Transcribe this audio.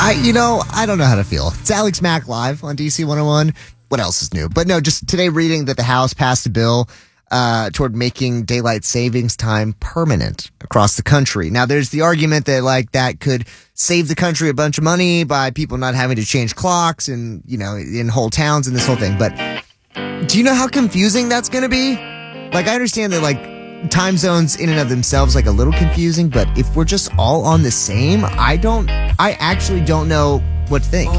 I don't know how to feel. It's Alex Mack live on DC 101. What else is new? But no, just today reading that the House passed a bill toward making daylight savings time permanent across the country. Now, there's the argument that that could save the country a bunch of money by people not having to change clocks and, in whole towns and this whole thing. But do you know how confusing that's going to be? I understand that time zones in and of themselves a little confusing, but if we're just all on the same, I actually don't know what to think.